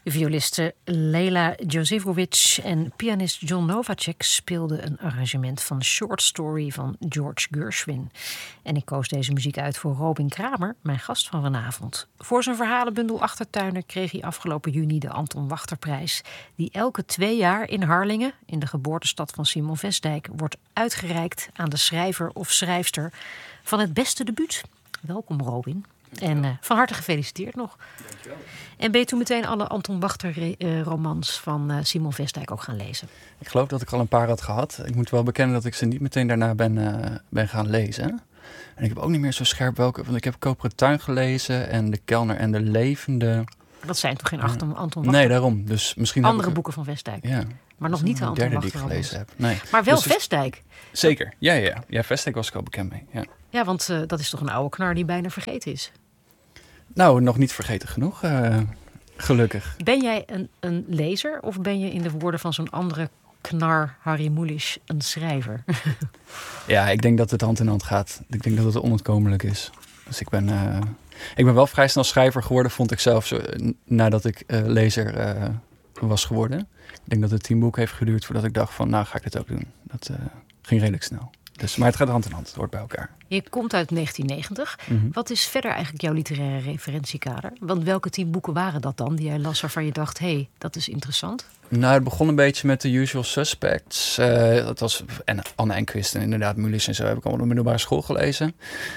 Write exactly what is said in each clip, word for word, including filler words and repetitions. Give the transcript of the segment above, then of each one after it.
Violiste Leila Jozefovic en pianist John Novacek speelden een arrangement van Short Story van George Gershwin. En ik koos deze muziek uit voor Robin Kramer, mijn gast van vanavond. Voor zijn verhalenbundel Achtertuiner kreeg hij afgelopen juni de Anton Wachterprijs, die elke twee jaar in Harlingen, in de geboortestad van Simon Vestdijk, wordt uitgereikt aan de schrijver of schrijfster van het beste debuut. Welkom, Robin. En uh, van harte gefeliciteerd nog. Dankjewel. En ben je toen meteen alle Anton Wachter uh, romans van uh, Simon Vestdijk ook gaan lezen? Ik geloof dat ik al een paar had gehad. Ik moet wel bekennen dat ik ze niet meteen daarna ben, uh, ben gaan lezen. En ik heb ook niet meer zo scherp welke. Want ik heb Koperen Tuin gelezen en De Kelner en de Levende. Dat zijn toch geen Anton, Anton Wachter? Nee, daarom. Dus misschien andere ik... boeken van Vestdijk. Ja. Maar nog niet de Anton derde Wachter die ik gelezen romans. heb. Nee. Maar wel dus Vestdijk. Zeker. Ja, ja, ja. Ja, Vestdijk was ik al bekend mee. Ja, ja want uh, dat is toch een oude knar die bijna vergeten is. Nou, nog niet vergeten genoeg. Uh, gelukkig. Ben jij een, een lezer of ben je in de woorden van zo'n andere knar, Harry Mulisch, een schrijver? Ja, ik denk dat het hand in hand gaat. Ik denk dat het onontkomelijk is. Dus ik ben, uh, ik ben wel vrij snel schrijver geworden, vond ik zelf, zo, nadat ik uh, lezer uh, was geworden. Ik denk dat het tien boeken heeft geduurd voordat ik dacht van, nou ga ik dit ook doen. Dat uh, ging redelijk snel. Dus, maar het gaat hand in hand, het hoort bij elkaar. Je komt uit negentien negentig. Mm-hmm. Wat is verder eigenlijk jouw literaire referentiekader? Want welke tien boeken waren dat dan die jij las waarvan je dacht, hé, hey, dat is interessant? Nou, het begon een beetje met The Usual Suspects. Uh, dat was en Anne Enquist en inderdaad Mulisch en zo heb ik allemaal op de middelbare school gelezen.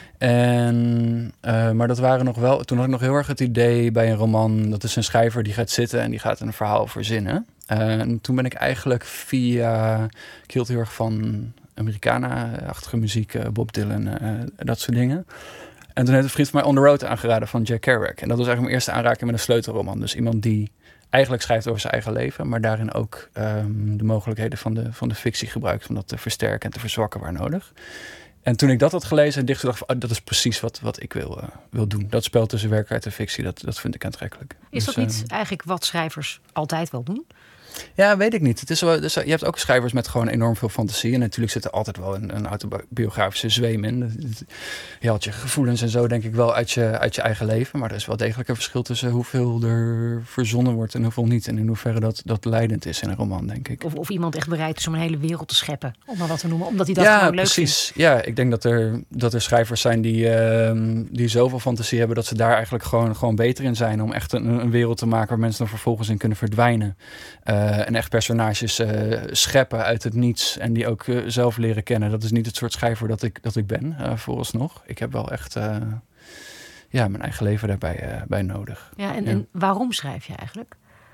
En, uh, maar dat waren nog wel. Toen had ik nog heel erg het idee bij een roman, dat is een schrijver die gaat zitten en die gaat een verhaal verzinnen. Uh, en toen ben ik eigenlijk via, ik hield heel erg van Americana-achtige muziek, uh, Bob Dylan, uh, dat soort dingen. En toen heeft een vriend van mij On the Road aangeraden van Jack Kerouac. En dat was eigenlijk mijn eerste aanraking met een sleutelroman. Dus iemand die eigenlijk schrijft over zijn eigen leven, maar daarin ook um, de mogelijkheden van de, van de fictie gebruikt om dat te versterken en te verzwakken waar nodig. En toen ik dat had gelezen en dicht dacht ik, oh, dat is precies wat, wat ik wil, uh, wil doen. Dat spel tussen werkelijkheid en fictie, dat, dat vind ik aantrekkelijk. Is dus, dat niet uh, eigenlijk wat schrijvers altijd wel doen? Ja, weet ik niet. Het is wel, dus, je hebt ook schrijvers met gewoon enorm veel fantasie. En natuurlijk zit er altijd wel een, een autobiografische zweem in. Je haalt je gevoelens en zo denk ik wel uit je, uit je eigen leven. Maar er is wel degelijk een verschil tussen hoeveel er verzonnen wordt en hoeveel niet. En in hoeverre dat, dat leidend is in een roman, denk ik. Of, of iemand echt bereid is om een hele wereld te scheppen, om maar wat te noemen. Omdat hij dat ja, gewoon leuk precies. vindt. Ja, ik denk dat er, dat er schrijvers zijn die, uh, die zoveel fantasie hebben dat ze daar eigenlijk gewoon, gewoon beter in zijn. Om echt een, een wereld te maken waar mensen dan vervolgens in kunnen verdwijnen. Uh, en echt personages Uh, scheppen uit het niets en die ook uh, zelf leren kennen. Dat is niet het soort schrijver dat ik, dat ik ben, uh, vooralsnog. Ik heb wel echt uh, ja, mijn eigen leven daarbij uh, bij nodig. Ja, en, ja. en waarom schrijf je eigenlijk?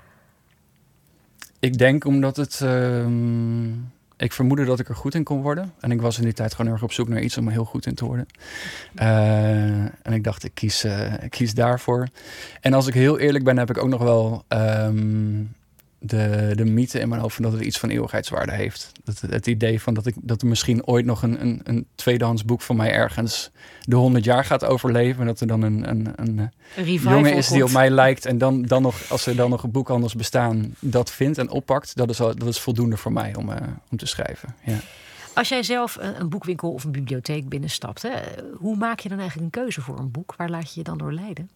Ik denk omdat het... Uh, ik vermoedde dat ik er goed in kon worden. En ik was in die tijd gewoon erg op zoek naar iets om er heel goed in te worden. Uh, en ik dacht, ik kies, uh, ik kies daarvoor. En als ik heel eerlijk ben, heb ik ook nog wel Um, De, de mythe in mijn hoofd van dat het iets van eeuwigheidswaarde heeft. Dat, het idee van dat, ik, dat er misschien ooit nog een, een, een tweedehands boek van mij ergens de honderd jaar gaat overleven. En dat er dan een, een, een, een jongen is die op mij lijkt. En dan, dan nog, als er dan nog boekhandels bestaan, dat vindt en oppakt. Dat is, al, dat is voldoende voor mij om, uh, om te schrijven. Ja. Als jij zelf een, een boekwinkel of een bibliotheek binnenstapt, hè, hoe maak je dan eigenlijk een keuze voor een boek? Waar laat je je dan door leiden?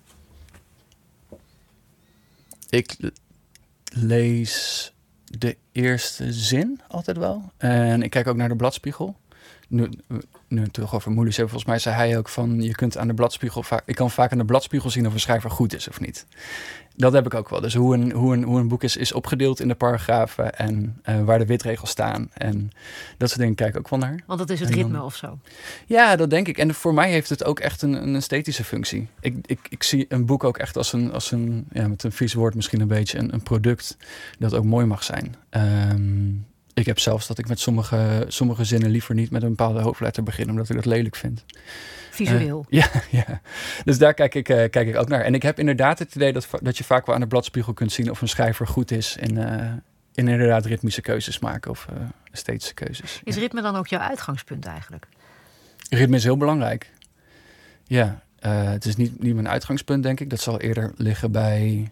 Ik lees de eerste zin altijd wel. En ik kijk ook naar de bladspiegel. Nu, nu het toch over Mulisch hebben, volgens mij zei hij ook van, je kunt aan de bladspiegel vaak, ik kan vaak aan de bladspiegel zien of een schrijver goed is of niet. Dat heb ik ook wel. Dus hoe een, hoe een, hoe een boek is, is opgedeeld in de paragrafen en uh, waar de witregels staan. En dat soort dingen kijk ik ook wel naar. Want dat is het dan, ritme of zo? Ja, dat denk ik. En voor mij heeft het ook echt een, een esthetische functie. Ik, ik, ik zie een boek ook echt als een, als een ja, met een vies woord misschien een beetje, een, een product dat ook mooi mag zijn. Um, ik heb zelfs dat ik met sommige, sommige zinnen liever niet met een bepaalde hoofdletter begin, omdat ik dat lelijk vind. Visueel. Uh, ja, ja, dus daar kijk ik, uh, kijk ik ook naar. En ik heb inderdaad het idee dat, dat je vaak wel aan de bladspiegel kunt zien of een schrijver goed is in, uh, in inderdaad ritmische keuzes maken of uh, esthetische keuzes. Is ja. ritme dan ook jouw uitgangspunt eigenlijk? Ritme is heel belangrijk. Ja, uh, het is niet, niet mijn uitgangspunt, denk ik. Dat zal eerder liggen bij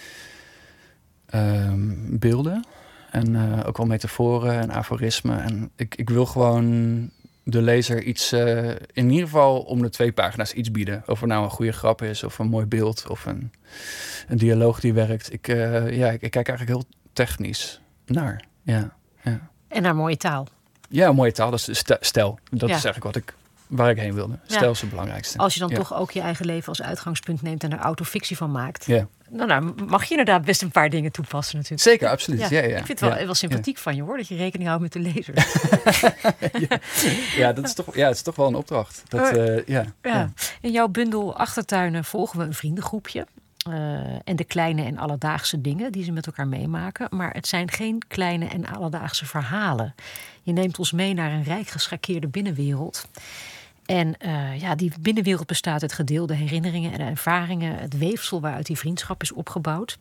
um, beelden. En uh, ook wel metaforen en aforismen. En ik, ik wil gewoon de lezer iets, uh, in ieder geval om de twee pagina's iets bieden. Of er nou een goede grap is, of een mooi beeld, of een, een dialoog die werkt. Ik, uh, ja, ik, ik kijk eigenlijk heel technisch naar. Ja, ja. En naar mooie taal. Ja, mooie taal. Dat is st- stijl. Dat ja. is eigenlijk wat ik, waar ik heen wilde. Stijl ja. is het belangrijkste. Als je dan ja. toch ook je eigen leven als uitgangspunt neemt en er autofictie van maakt. Ja. Nou, nou, mag je inderdaad best een paar dingen toepassen natuurlijk. Zeker, absoluut. Ja. Ja, ja. Ik vind het wel, ja. wel sympathiek ja. van je hoor, dat je rekening houdt met de lezer. ja. ja, dat is toch, ja, het is toch wel een opdracht. Dat, uh, ja. Ja. Ja. In jouw bundel Achtertuinen volgen we een vriendengroepje. Uh, en de kleine en alledaagse dingen die ze met elkaar meemaken. Maar het zijn geen kleine en alledaagse verhalen. Je neemt ons mee naar een rijk geschakeerde binnenwereld. En uh, ja, die binnenwereld bestaat uit gedeelde herinneringen en ervaringen. Het weefsel waaruit die vriendschap is opgebouwd.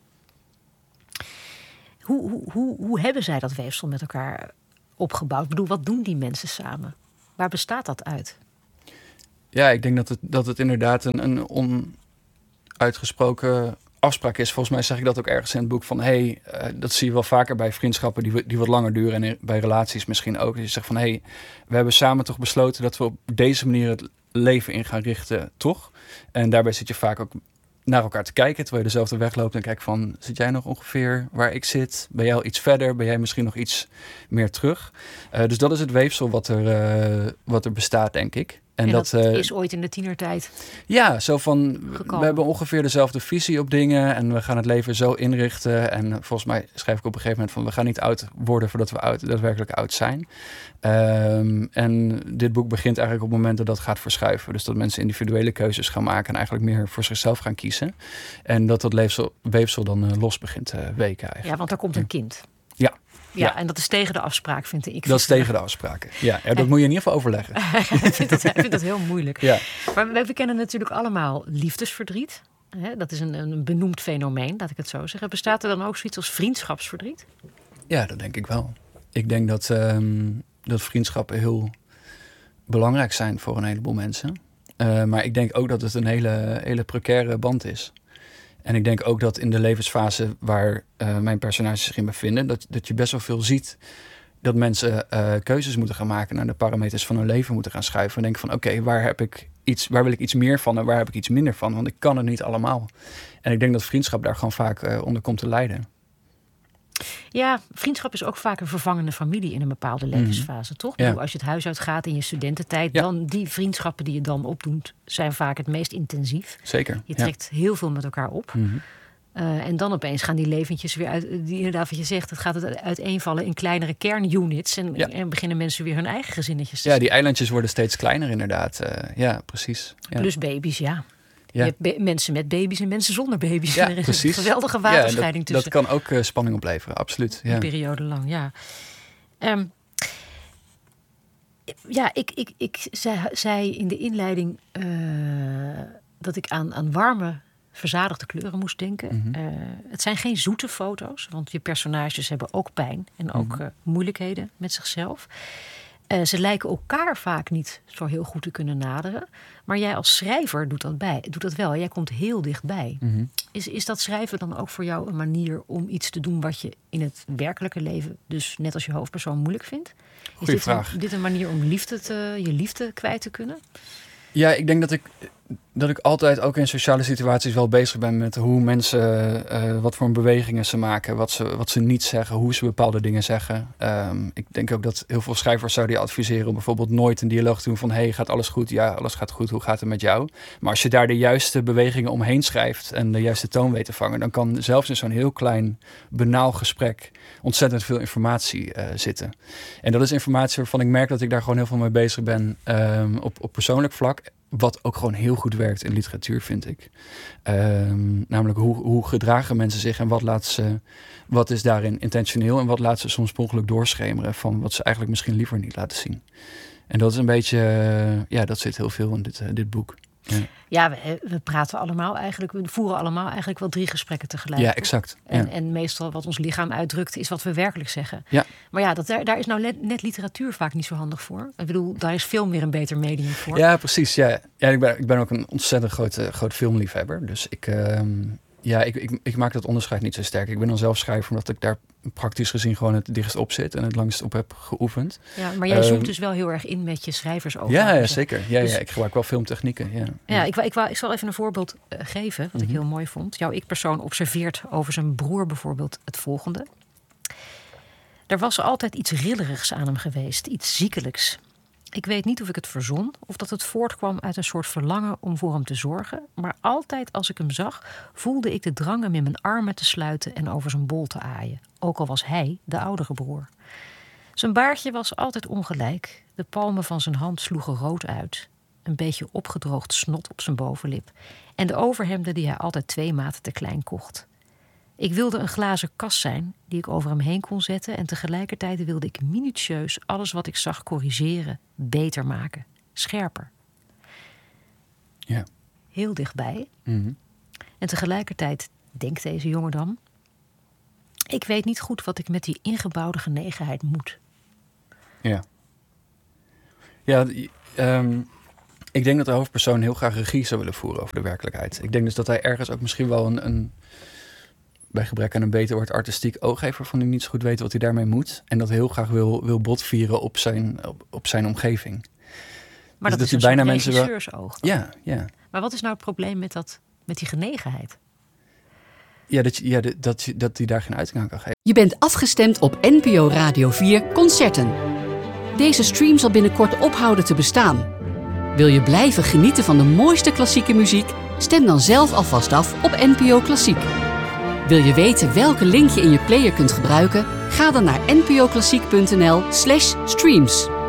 Hoe, hoe, hoe, hoe hebben zij dat weefsel met elkaar opgebouwd? Ik bedoel, wat doen die mensen samen? Waar bestaat dat uit? Ja, ik denk dat het, dat het inderdaad een, een onuitgesproken afspraak is. Volgens mij zeg ik dat ook ergens in het boek van... hey, uh, dat zie je wel vaker bij vriendschappen die, die wat langer duren... en bij relaties misschien ook. Dat je zegt van, hey, we hebben samen toch besloten... dat we op deze manier het leven in gaan richten, toch? En daarbij zit je vaak ook naar elkaar te kijken... terwijl je dezelfde weg loopt en kijkt van... zit jij nog ongeveer waar ik zit? Ben jij al iets verder? Ben jij misschien nog iets meer terug? Uh, dus dat is het weefsel wat er, uh, wat er bestaat, denk ik. En, en dat, dat uh, is ooit in de tienertijd Ja, zo van, gekomen. We hebben ongeveer dezelfde visie op dingen... en we gaan het leven zo inrichten. En volgens mij schrijf ik op een gegeven moment van... we gaan niet oud worden voordat we oud, daadwerkelijk oud zijn. Um, en dit boek begint eigenlijk op het moment dat dat gaat verschuiven. Dus dat mensen individuele keuzes gaan maken... en eigenlijk meer voor zichzelf gaan kiezen. En dat dat leefsel, weefsel dan uh, los begint te weken eigenlijk. Ja, want er komt een kind. Ja. Ja, ja, en dat is tegen de afspraak, vind ik. Dat is tegen de afspraken. Ja, ja dat moet je in ieder geval overleggen. ik, vind dat, ik vind dat heel moeilijk. Ja. Maar we, we kennen natuurlijk allemaal liefdesverdriet. Hè? Dat is een, een benoemd fenomeen, laat ik het zo zeggen. Bestaat er dan ook zoiets als vriendschapsverdriet? Ja, dat denk ik wel. Ik denk dat, um, dat vriendschappen heel belangrijk zijn voor een heleboel mensen. Uh, maar ik denk ook dat het een hele, hele precaire band is. En ik denk ook dat in de levensfase waar uh, mijn personages zich in bevinden... Dat, dat je best wel veel ziet dat mensen uh, keuzes moeten gaan maken... naar de parameters van hun leven moeten gaan schuiven. En denken van oké, okay, waar heb ik iets, waar wil ik iets meer van en waar heb ik iets minder van? Want ik kan het niet allemaal. En ik denk dat vriendschap daar gewoon vaak uh, onder komt te lijden. Ja, vriendschap is ook vaak een vervangende familie in een bepaalde levensfase, mm. toch? Ja. Bedoel, als je het huis uitgaat in je studententijd... Ja. dan die vriendschappen die je dan opdoet... zijn vaak het meest intensief. Zeker. Je trekt ja. heel veel met elkaar op. Mm-hmm. Uh, en dan opeens gaan die leventjes weer uit... Die, inderdaad wat je zegt, het gaat het uiteenvallen in kleinere kernunits... En, ja. en beginnen mensen weer hun eigen gezinnetjes te Ja, die eilandjes worden steeds kleiner inderdaad. Uh, ja, precies. Ja. Plus baby's, ja. Ja. Je hebt be- mensen met baby's en mensen zonder baby's. Ja, er is precies. een geweldige waterscheiding ja, dat, tussen. Dat kan ook uh, spanning opleveren, absoluut. Ja. Een periode lang, ja. Um, ja, ik, ik, ik zei, zei in de inleiding uh, dat ik aan, aan warme, verzadigde kleuren moest denken. Mm-hmm. Uh, het zijn geen zoete foto's, want je personages hebben ook pijn en ook mm-hmm. uh, moeilijkheden met zichzelf. Uh, ze lijken elkaar vaak niet zo heel goed te kunnen naderen. Maar jij als schrijver doet dat, bij, doet dat wel. Jij komt heel dichtbij. Mm-hmm. Is, is dat schrijven dan ook voor jou een manier om iets te doen... wat je in het werkelijke leven, dus net als je hoofdpersoon, moeilijk vindt? Goeie is dit vraag. Een, dit een manier om liefde te, je liefde kwijt te kunnen? Ja, ik denk dat ik, dat ik altijd ook in sociale situaties wel bezig ben met hoe mensen, uh, wat voor bewegingen ze maken, wat ze, wat ze niet zeggen, hoe ze bepaalde dingen zeggen. Um, ik denk ook dat heel veel schrijvers zouden je adviseren om bijvoorbeeld nooit een dialoog te doen van hey, gaat alles goed? Ja, alles gaat goed. Hoe gaat het met jou? Maar als je daar de juiste bewegingen omheen schrijft en de juiste toon weet te vangen, dan kan zelfs in zo'n heel klein, banaal gesprek ontzettend veel informatie uh, zitten. En dat is informatie waarvan ik merk dat ik daar gewoon heel veel mee bezig ben um, op, op persoonlijk vlak. Wat ook gewoon heel goed werkt in literatuur, vind ik. Um, namelijk hoe, hoe gedragen mensen zich en wat, laat ze, wat is daarin intentioneel en wat laat ze soms per ongeluk doorschemeren van wat ze eigenlijk misschien liever niet laten zien. En dat is een beetje, uh, ja, dat zit heel veel in dit, uh, dit boek. Ja, ja we, we praten allemaal eigenlijk, we voeren allemaal eigenlijk wel drie gesprekken tegelijk. Ja, exact. Ja. En, en meestal wat ons lichaam uitdrukt is wat we werkelijk zeggen. Ja. Maar ja, dat, daar, daar is nou net, net literatuur vaak niet zo handig voor. Ik bedoel, daar is film weer een beter medium voor. Ja, precies. Ja, ja ik, ben, ik ben ook een ontzettend grote, groot filmliefhebber. Dus ik, uh, Ja, ik, ik, ik maak dat onderscheid niet zo sterk. Ik ben dan zelf schrijver omdat ik daar praktisch gezien gewoon het dichtst op zit en het langst op heb geoefend. Ja, maar jij zoomt Um, dus wel heel erg in met je schrijversogen. Ja, ja, zeker. Ja, Dus, ja, ik gebruik wel filmtechnieken. Ja, ja ik, ik, ik zal even een voorbeeld uh, geven, wat mm-hmm. ik heel mooi vond. Jouw ik-persoon observeert over zijn broer bijvoorbeeld het volgende. Er was altijd iets rillerigs aan hem geweest, iets ziekelijks. Ik weet niet of ik het verzon of dat het voortkwam uit een soort verlangen om voor hem te zorgen. Maar altijd als ik hem zag, voelde ik de drang hem in mijn armen te sluiten en over zijn bol te aaien. Ook al was hij de oudere broer. Zijn baardje was altijd ongelijk. De palmen van zijn hand sloegen rood uit. Een beetje opgedroogd snot op zijn bovenlip. En de overhemden die hij altijd twee maten te klein kocht. Ik wilde een glazen kas zijn die ik over hem heen kon zetten en tegelijkertijd wilde ik minutieus alles wat ik zag corrigeren, beter maken, scherper. Ja. Heel dichtbij. Mm-hmm. En tegelijkertijd denkt deze jongen dan, ik weet niet goed wat ik met die ingebouwde genegenheid moet. Ja. Ja, um, ik denk dat de hoofdpersoon heel graag regie zou willen voeren over de werkelijkheid. Ik denk dus dat hij ergens ook misschien wel een... een bij gebrek aan een beter woord artistiek oog heeft waarvan hij niet zo goed weet wat hij daarmee moet. En dat heel graag wil, wil botvieren op zijn, op, op zijn omgeving. Maar dus dat, dat is een bijna mensen regisseursoog. Ja, ja. Maar wat is nou het probleem met, dat, met die genegenheid? Ja, dat, ja dat, dat, dat hij daar geen uiting aan kan geven. Je bent afgestemd op N P O Radio vier Concerten. Deze stream zal binnenkort ophouden te bestaan. Wil je blijven genieten van de mooiste klassieke muziek? Stem dan zelf alvast af op N P O Klassiek. Wil je weten welke link je in je player kunt gebruiken? Ga dan naar npoklassiek punt n l slash streams.